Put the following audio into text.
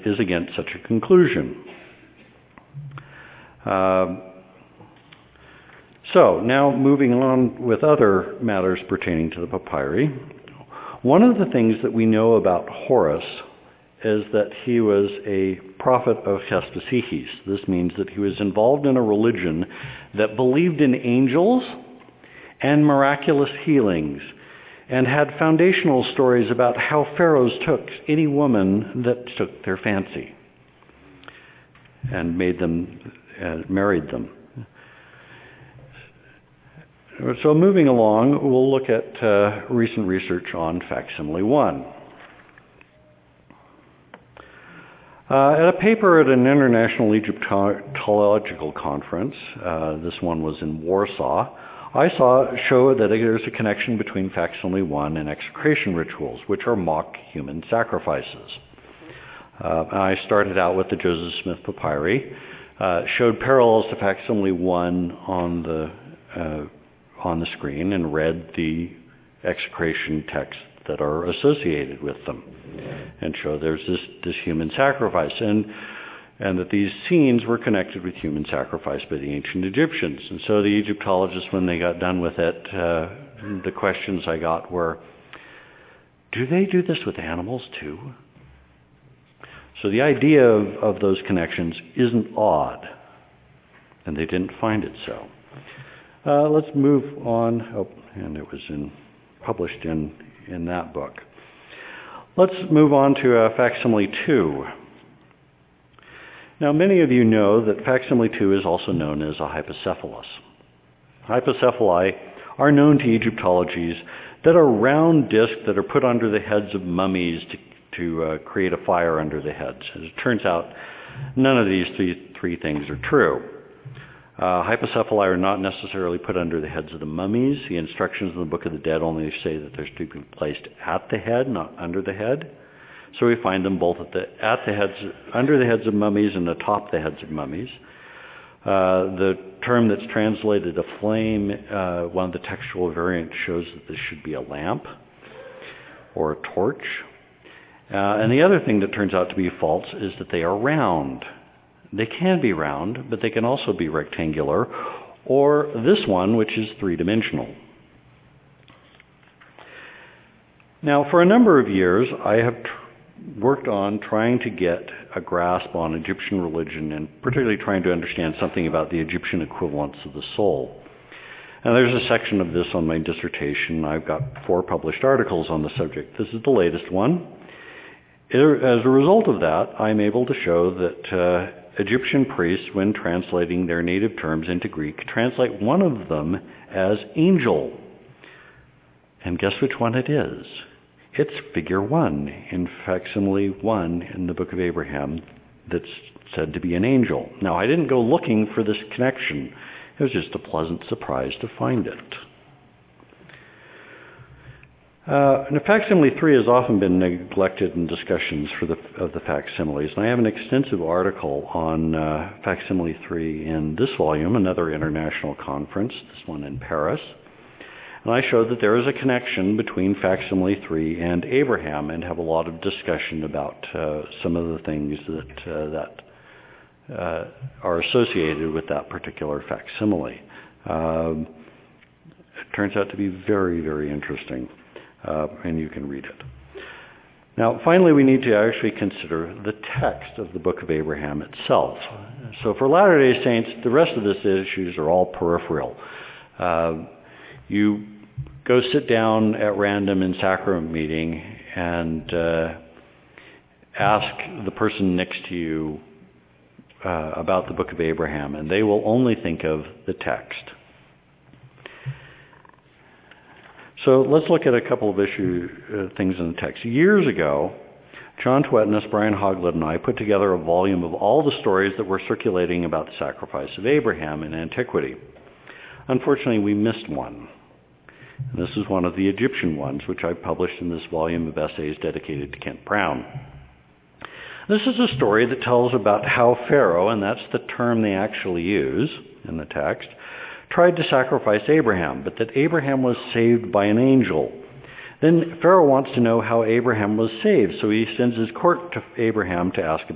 is against such a conclusion. So now moving on with other matters pertaining to the papyri. One of the things that we know about Horus is that he was a prophet of Hespesichis. This means that he was involved in a religion that believed in angels and miraculous healings, and had foundational stories about how pharaohs took any woman that took their fancy and made them, married them. So moving along, we'll look at recent research on facsimile 1. At a paper at an international Egyptological conference, this one was in Warsaw, I show that there's a connection between facsimile 1 and execration rituals, which are mock human sacrifices. I started out with the Joseph Smith papyri, showed parallels to facsimile 1 on the screen, and read the execration texts that are associated with them, and show there's this human sacrifice, and that these scenes were connected with human sacrifice by the ancient Egyptians. And so the Egyptologists, when they got done with it, the questions I got were, do they do this with animals too? So the idea of those connections isn't odd, and they didn't find it so. Let's move on. Oh, and it was published in that book. Let's move on to facsimile 2. Now, many of you know that facsimile 2 is also known as a hypocephalus. Hypocephali are known to Egyptologies that are round discs that are put under the heads of mummies to create a fire under the heads. As it turns out, none of these three things are true. Hypocephali are not necessarily put under the heads of the mummies. The instructions in the Book of the Dead only say that they're to be placed at the head, not under the head. So we find them both under the heads of mummies and atop the heads of mummies. The term that's translated a flame, one of the textual variants shows that this should be a lamp or a torch. And the other thing that turns out to be false is that they are round. They can be round, but they can also be rectangular, or this one, which is three-dimensional. Now, for a number of years, I have worked on trying to get a grasp on Egyptian religion, and particularly trying to understand something about the Egyptian equivalents of the soul. And there's a section of this on my dissertation. I've got 4 published articles on the subject. This is the latest one. As a result of that, I'm able to show that Egyptian priests, when translating their native terms into Greek, translate one of them as angel. And guess which one it is? It's figure 1 in facsimile 1 in the Book of Abraham that's said to be an angel. Now, I didn't go looking for this connection. It was just a pleasant surprise to find it. Facsimile 3 has often been neglected in discussions of the facsimiles, and I have an extensive article on facsimile 3 in this volume, another international conference, this one in Paris. And I showed that there is a connection between facsimile 3 and Abraham, and have a lot of discussion about some of the things that are associated with that particular facsimile. It turns out to be very, very interesting. And you can read it. Now, finally, we need to actually consider the text of the Book of Abraham itself. So for Latter-day Saints, the rest of these issues are all peripheral. You go sit down at random in sacrament meeting and ask the person next to you about the Book of Abraham, and they will only think of the text. So let's look at a couple of things in the text. Years ago, John Twetinus, Brian Hoglett, and I put together a volume of all the stories that were circulating about the sacrifice of Abraham in antiquity. Unfortunately, we missed one. And this is one of the Egyptian ones, which I published in this volume of essays dedicated to Kent Brown. This is a story that tells about how Pharaoh, and that's the term they actually use in the text, tried to sacrifice Abraham, but that Abraham was saved by an angel. Then Pharaoh wants to know how Abraham was saved, so he sends his court to Abraham to ask